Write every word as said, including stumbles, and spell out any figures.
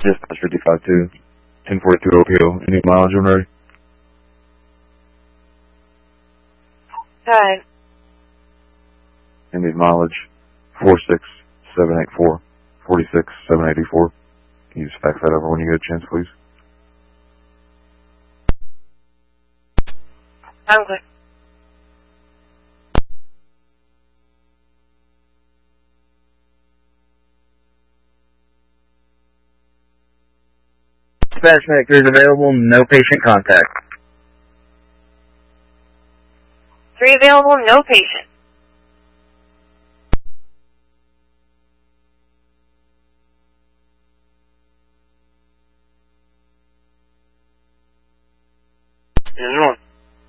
Dispatch fifty-five two, ten forty-two O P O. Any mileage when ready? Hi. Any mileage? four six seven eight four, forty-six seven eighty-four. Can you just fax that over when you get a chance, please? Okay. Dispatch medic is available, no patient contact. Three available, no patient.